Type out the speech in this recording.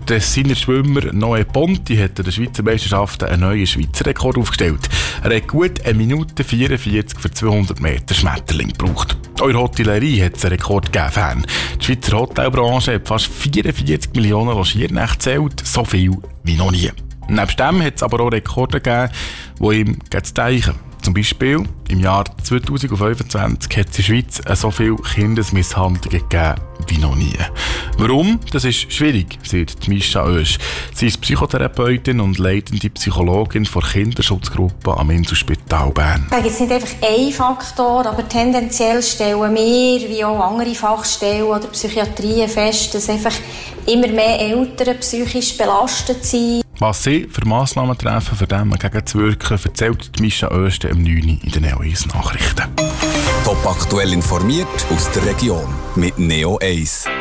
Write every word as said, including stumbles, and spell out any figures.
Tessiner Schwimmer Noe Ponti hat an den Schweizer Meisterschaften einen neuen Schweizer Rekord aufgestellt. Er hat gut eine Minute vierundvierzig für zweihundert Meter Schmetterling gebraucht. Auch in der Hotellerie hat es einen Rekord gegeben. Die Schweizer Hotelbranche hat fast vierundvierzig Millionen Logiernächte gezählt, so viel wie noch nie. Neben dem hat es aber auch Rekorde gegeben, die ihm zu denken. Zum Beispiel im Jahr zweitausendfünfundzwanzig hat es in der Schweiz so viele Kindesmisshandlungen gegeben wie noch nie. Warum? Das ist schwierig, sagt Mischa Oesch. Sie ist Psychotherapeutin und leitende Psychologin der Kinderschutzgruppe am Inselspital Bern. Da gibt es nicht einfach einen Faktor, aber tendenziell stellen wir, wie auch andere Fachstellen oder Psychiatrien fest, dass einfach immer mehr Eltern psychisch belastet sind. Was sie für Massnahmen treffen, für dem entgegenzuwirken, erzählt Mischa Oesch am neun Uhr in den Neo eins Nachrichten. Top aktuell informiert aus der Region mit Neo eins.